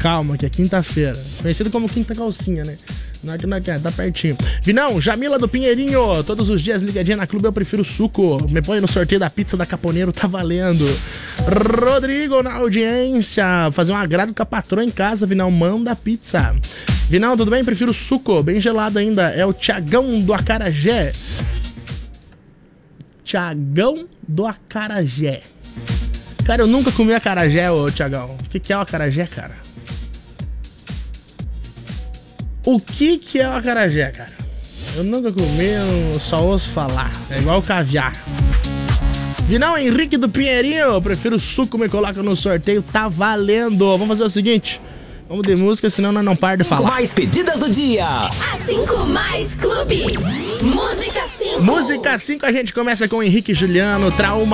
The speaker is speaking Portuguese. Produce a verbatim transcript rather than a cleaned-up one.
calma, que é quinta-feira. Conhecido como quinta calcinha, né? Não é que não é que é, tá pertinho. Vinão, Jamila do Pinheirinho. Todos os dias ligadinha na Clube, eu prefiro suco. Me põe no sorteio da pizza da Caponeiro, tá valendo. Rodrigo na audiência. Fazer um agrado com a patroa em casa, Vinão, manda pizza. Vinão, tudo bem? Prefiro suco, bem gelado ainda. É o Tiagão do Acarajé. Tiagão do Acarajé. Cara, eu nunca comi acarajé, ô Tiagão. O que que é o acarajé, cara? O que que é o acarajé, cara? Eu nunca comi, eu só ouço falar. É igual o caviar. Vinão Henrique do Pinheirinho, eu prefiro suco, me coloca no sorteio, tá valendo. Vamos fazer o seguinte, vamos de música, senão nós não para de falar. Cinco mais pedidas do dia. A cinco Mais Clube. Música cinco. Música cinco, a gente começa com Henrique e Juliano, Trauma.